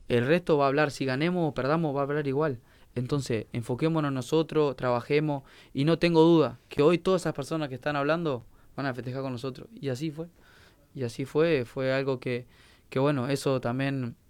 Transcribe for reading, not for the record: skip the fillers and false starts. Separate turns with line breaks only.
el resto va a hablar, si ganemos o perdamos, va a hablar igual. Entonces, enfoquémonos nosotros, trabajemos, y no tengo duda que hoy todas esas personas que están hablando van a festejar con nosotros. Y así fue. Y así fue algo que bueno, eso también